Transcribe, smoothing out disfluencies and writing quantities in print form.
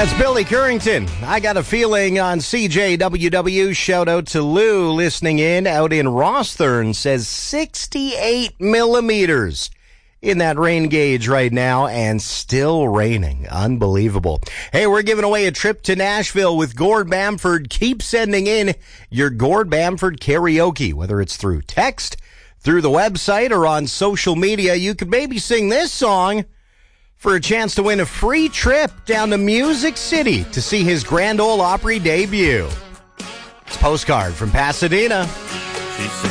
That's Billy Currington. I got a feeling on CJWW. Shout out to Lou listening in out in Rosthern. Says 68 millimeters in that rain gauge right now and still raining. Unbelievable. Hey, we're giving away a trip to Nashville with Gord Bamford. Keep sending in your Gord Bamford karaoke, whether it's through text, through the website, or on social media. You could maybe sing this song for a chance to win a free trip down to Music City to see his Grand Ole Opry debut. It's Postcard from Pasadena.